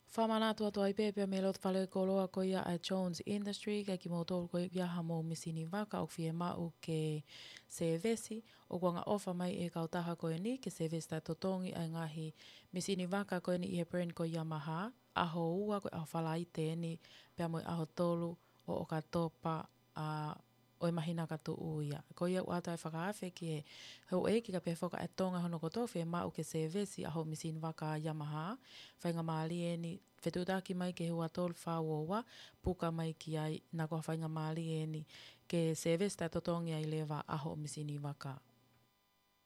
Whamana tua tua I pēpea me lot whale ko loa ko ia a Jones Industry, kai ki mō tōru ko ia ha mō misini waka o whie mau ke sevesi, o kua ngā ofa mai e kautaha ko ni, ke sevesi tai totongi ai ngahi misini waka ko ni I he brand ko Yamaha, aho ua ko aho whala I te ni, pia mo aho tolu o ka topa o I mahina ka tu uia. Ko ia ua tai whakaafe ki he hau e ki ka pia whaka e tonga hono ko tō whie mau ke sevesi aho misini waka Yamaha, whainga maali e ni whetutaki mai ke hua tolu whaoa, puka mai ki ai na kua whainga maali e ni ke sevesi tai totongi ai lewa aho misini waka.